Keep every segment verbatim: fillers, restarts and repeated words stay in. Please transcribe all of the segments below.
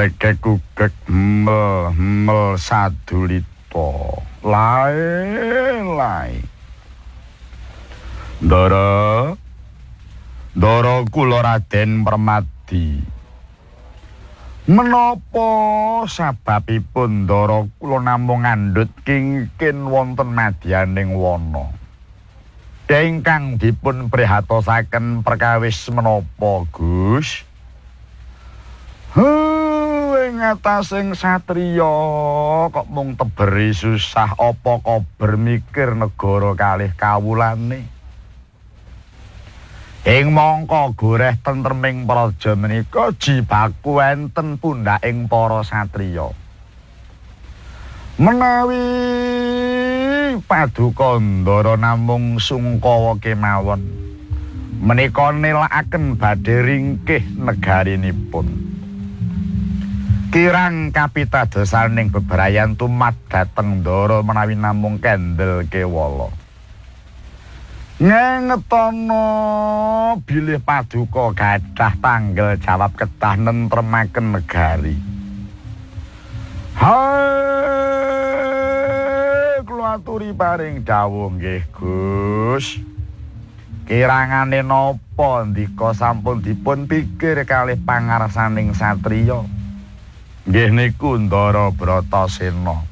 Grekek kukek mel mel sadulita lae lae Ndara Ndara kula Raden Permadi menapa sababipun Ndara kula namung ngandhut kingkin wonten madyaning wana ingkang dipun prihatosaken perkawis menapa Gus ing atasing satriya kok mung teberi susah apa kober mikir negara kalih kawulane ing mangka goreh tentreming praja menika jibaku enten pundhaking para satriya menawi paduka Ndara namung sungkawa kemawon menika nélakaken badhe ringkih negarinipun kirang kapitadosaning bebrayan tumat dhateng Ndara menawi namung kendel kewala ngengetono bilih paduka gadah tanggel jawab kedah nentremaken negari hai kula aturi paring dawuh nggih Gus kirangane napa ndika sampun dipun pikir kalih pangarsaning satriya nggih niku Ndara Bratasena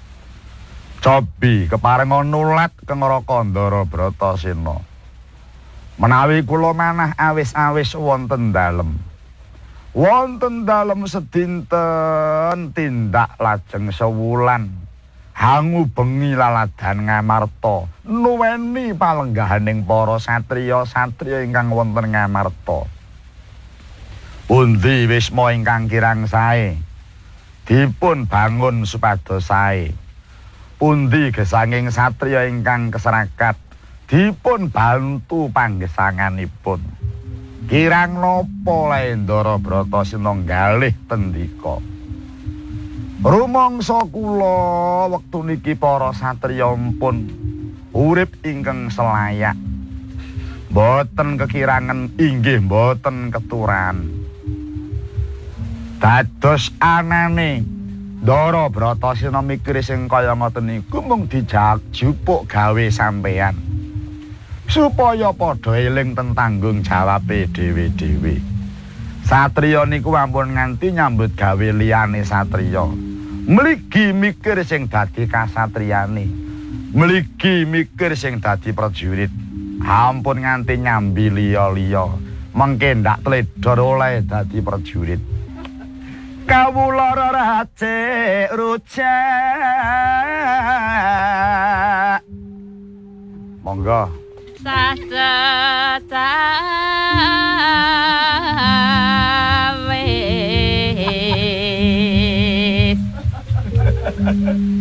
cobi keparenga nulat kengraka Ndara Bratasena menawi kula manah awis-awis wonten dalem wonten dalem sedinten tindak lajeng sewulan hangu bengi laladan Ngamarta nuweni palenggahaning para satriya-satriya ingkang wonten Ngamarta pundi wisma ingkang kirang sae dipun bangun supados sae pundi gesanging satriya ingkang keserakat dipun bantu panggesanganipun kirang napa lae Ndara Bratasena ngalih tendika rumangsa kula wektu niki para satriya pun urip ingkang selayak boten kekirangan inggih boten keturan dados anane Ndara Bratasena mikir sing kaya ngoten niku mung dijak jupuk gawe sampeyan supaya padha eling ten tanggung jawabe dhewe-dhewe satriya niku ampun nganti nyambut gawe liyane satriya mligi mikir sing dadi kasatriyane mligi mikir sing dadi prajurit ampun nganti nyambi liya-liya mengke ndak tledor oleh dadi prajurit kawula racik rucak monggo sasatawis